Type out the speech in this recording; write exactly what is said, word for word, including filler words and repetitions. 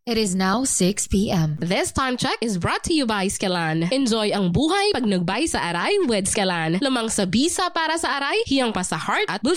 It is now six p.m. This time check is brought to you by Skelan. Enjoy ang buhay pag nagbay sa aray with Skelan. Lamang sa bisa para sa aray, hiyang pa sa heart at bulsa.